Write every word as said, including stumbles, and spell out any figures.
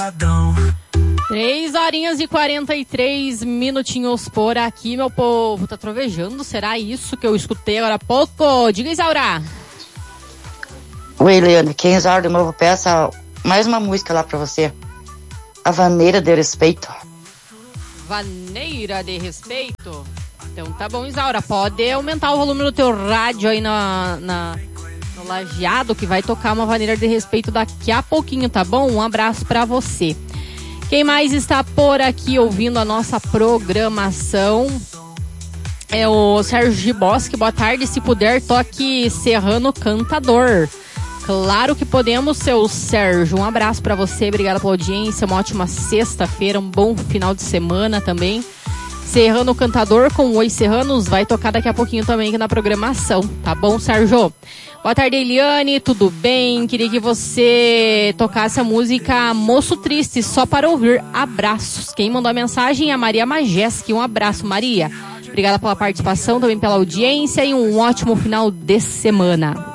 Três horinhas e quarenta e três minutinhos por aqui, meu povo. Tá trovejando? Será isso que eu escutei agora há pouco? Diga, Isaura. Oi, Eliane. Quem Isaura de novo, peça mais uma música lá pra você. A Vaneira de Respeito. Vaneira de Respeito? Então tá bom, Isaura. Pode aumentar o volume do teu rádio aí na, na, no lajeado, que vai tocar uma Vaneira de Respeito daqui a pouquinho, tá bom? Um abraço pra você. Quem mais está por aqui ouvindo a nossa programação é o Sérgio Giboschi. Boa tarde, se puder, toque Serrano Cantador. Claro que podemos, seu Sérgio. Um abraço para você, obrigada pela audiência, uma ótima sexta-feira, um bom final de semana também. Serrano Cantador com Oi Serranos vai tocar daqui a pouquinho também aqui na programação, tá bom, Sérgio? Boa tarde, Eliane, tudo bem? Queria que você tocasse a música Moço Triste, só para ouvir. Abraços. Quem mandou a mensagem é a Maria Majeski. Um abraço, Maria. Obrigada pela participação, também pela audiência e um ótimo final de semana.